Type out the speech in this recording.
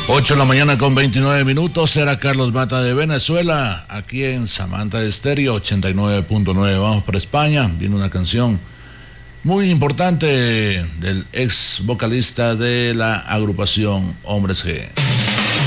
8 de la mañana con 29 minutos, era Carlos Mata de Venezuela, aquí en Samantha Estéreo 89.9. Vamos para España, viene una canción muy importante del ex vocalista de la agrupación Hombres G.